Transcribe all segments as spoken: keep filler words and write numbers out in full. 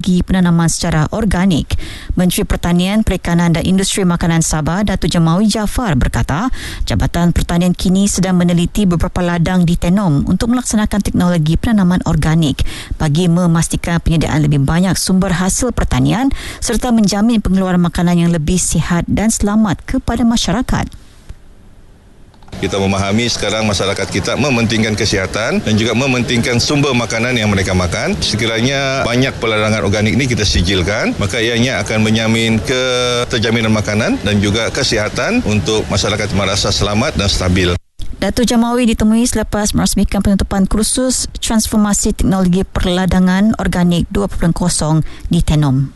teknologi penanaman secara organik. Menteri Pertanian, Perikanan dan Industri Makanan Sabah, Datuk Jamawi Jaafar berkata, Jabatan Pertanian kini sedang meneliti beberapa ladang di Tenom untuk melaksanakan teknologi penanaman organik bagi memastikan penyediaan lebih banyak sumber hasil pertanian serta menjamin pengeluaran makanan yang lebih sihat dan selamat kepada masyarakat. Kita memahami sekarang masyarakat kita mementingkan kesihatan dan juga mementingkan sumber makanan yang mereka makan. Sekiranya banyak peladangan organik ini kita sijilkan, maka ianya akan menjamin keterjaminan makanan dan juga kesihatan untuk masyarakat merasa selamat dan stabil. Datuk Jamawi ditemui selepas merasmikan penutupan kursus Transformasi Teknologi Perladangan Organik dua titik kosong di Tenom.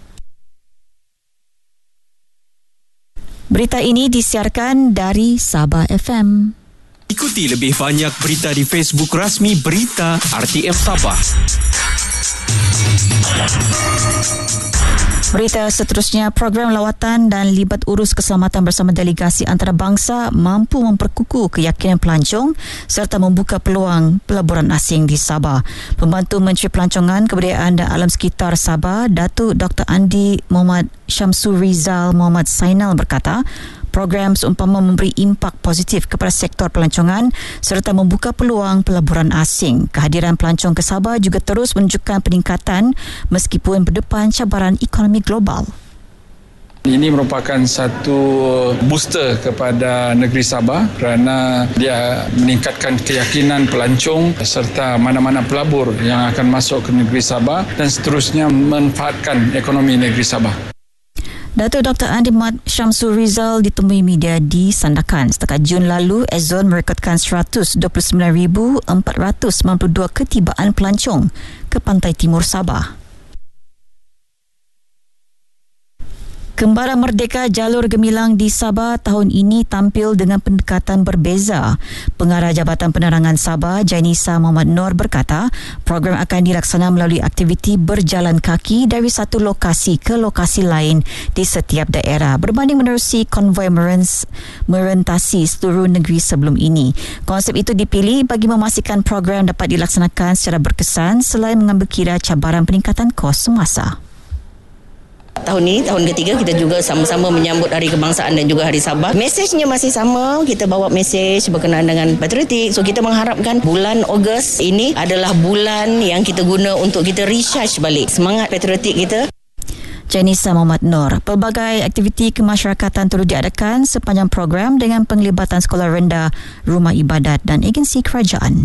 Berita ini disiarkan dari Sabah F M. Ikuti lebih banyak berita di Facebook rasmi Berita R T M Sabah. Berita seterusnya, program lawatan dan libat urus keselamatan bersama delegasi antarabangsa mampu memperkukuh keyakinan pelancong serta membuka peluang pelaburan asing di Sabah. Pembantu Menteri Pelancongan, Kebudayaan dan Alam Sekitar Sabah, Datuk Doktor Andi Muhammad Syamsul Rizal Muhammad Sainal berkata, program seumpama memberi impak positif kepada sektor pelancongan serta membuka peluang pelaburan asing. Kehadiran pelancong ke Sabah juga terus menunjukkan peningkatan meskipun berdepan cabaran ekonomi global. Ini merupakan satu booster kepada negeri Sabah kerana dia meningkatkan keyakinan pelancong serta mana-mana pelabur yang akan masuk ke negeri Sabah dan seterusnya memanfaatkan ekonomi negeri Sabah. Datuk Doktor Andi Muhammad Syamsul Rizal ditemui media di Sandakan. Setakat Jun lalu, Ezon merekodkan seratus dua puluh sembilan ribu empat ratus sembilan puluh dua ketibaan pelancong ke pantai timur Sabah. Kembara Merdeka Jalur Gemilang di Sabah tahun ini tampil dengan pendekatan berbeza. Pengarah Jabatan Penerangan Sabah, Jainisa Muhammad Noor berkata, program akan dilaksana melalui aktiviti berjalan kaki dari satu lokasi ke lokasi lain di setiap daerah berbanding menerusi konvoi merentasi seluruh negeri sebelum ini. Konsep itu dipilih bagi memastikan program dapat dilaksanakan secara berkesan selain mengambil kira cabaran peningkatan kos semasa. Tahun ini, tahun ketiga, kita juga sama-sama menyambut Hari Kebangsaan dan juga Hari Sabah. Mesejnya masih sama, kita bawa mesej berkenaan dengan patriotik. So, kita mengharapkan bulan Ogos ini adalah bulan yang kita guna untuk kita recharge balik semangat patriotik kita. Jainisa Muhammad Noor. Pelbagai aktiviti kemasyarakatan turut diadakan sepanjang program dengan penglibatan sekolah rendah, rumah ibadat dan agensi kerajaan.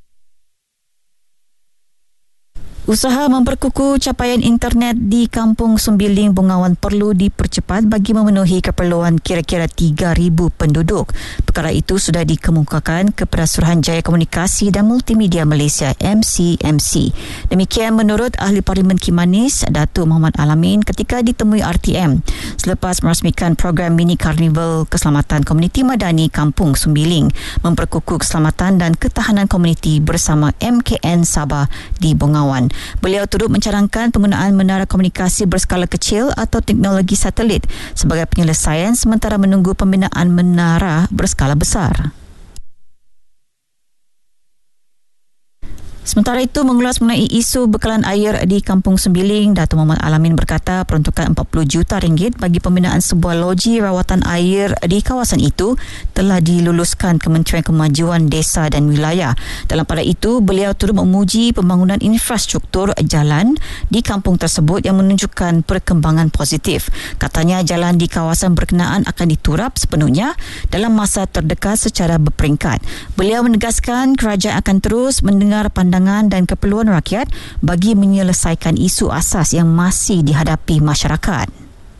Usaha memperkukuh capaian internet di Kampung Sumbiling Bungawan perlu dipercepat bagi memenuhi keperluan kira-kira tiga ribu penduduk. Perkara itu sudah dikemukakan kepada Suruhanjaya Komunikasi dan Multimedia Malaysia M C M C. Demikian menurut Ahli Parlimen Kimanis, Datuk Muhammad Alamin ketika ditemui R T M selepas merasmikan program mini karnival keselamatan komuniti madani Kampung Sumbiling, memperkukuh keselamatan dan ketahanan komuniti bersama M K N Sabah di Bungawan. Beliau turut mencadangkan penggunaan menara komunikasi berskala kecil atau teknologi satelit sebagai penyelesaian sementara menunggu pembinaan menara berskala besar. Sementara itu, mengulas mengenai isu bekalan air di Kampung Sumbiling, Datuk Muhammad Alamin berkata peruntukan empat puluh juta ringgit bagi pembinaan sebuah loji rawatan air di kawasan itu telah diluluskan Kementerian Kemajuan Desa dan Wilayah. Dalam pada itu, beliau turut memuji pembangunan infrastruktur jalan di kampung tersebut yang menunjukkan perkembangan positif. Katanya jalan di kawasan berkenaan akan diturap sepenuhnya dalam masa terdekat secara berperingkat. Beliau menegaskan kerajaan akan terus mendengar pandangan dan keperluan rakyat bagi menyelesaikan isu asas yang masih dihadapi masyarakat.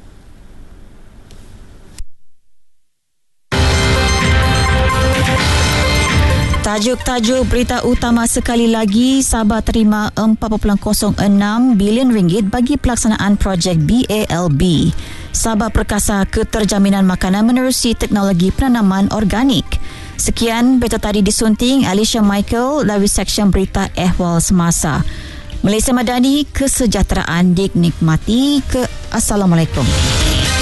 Tajuk-tajuk berita utama sekali lagi. Sabah terima empat perpuluhan kosong enam bilion ringgit bagi pelaksanaan projek B A L B. Sabah perkasa keterjaminan makanan menerusi teknologi penanaman organik. Sekian berita tadi disunting Alicia Michael dari Seksyen Berita Ehwal Semasa. Malaysia Madani, kesejahteraan dinikmati. Ke Assalamualaikum.